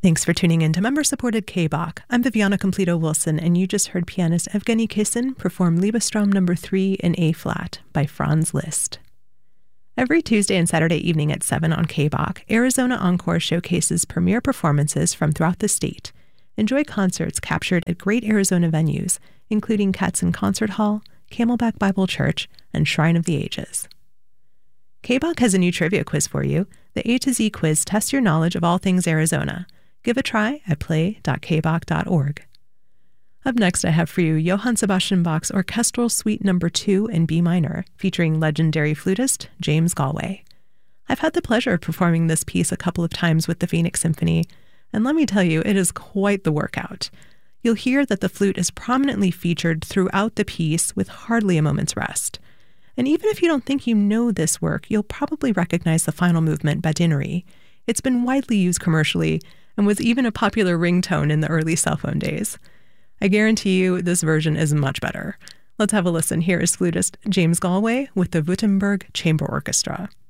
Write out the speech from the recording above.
Thanks for tuning in to member-supported K-Bach. I'm Viviana Completo-Wilson, and you just heard pianist Evgeny Kissin perform Liebestrom No. 3 in A-flat by Franz Liszt. Every Tuesday and Saturday evening at 7 on K-Bach, Arizona Encore showcases premiere performances from throughout the state. Enjoy concerts captured at great Arizona venues, including Katzen Concert Hall, Camelback Bible Church, and Shrine of the Ages. K-Bach has a new trivia quiz for you. The A to Z quiz tests your knowledge of all things Arizona. Give a try at play.kbach.org. Up next, I have for you Johann Sebastian Bach's Orchestral Suite No. 2 in B minor, featuring legendary flutist James Galway. I've had the pleasure of performing this piece a couple of times with the Phoenix Symphony, and let me tell you, it is quite the workout. You'll hear that the flute is prominently featured throughout the piece with hardly a moment's rest. And even if you don't think you know this work, you'll probably recognize the final movement, Badineri. It's been widely used commercially, and was even a popular ringtone in the early cell phone days. I guarantee you this version is much better. Let's have a listen. Here is flutist James Galway with the Württemberg Chamber Orchestra.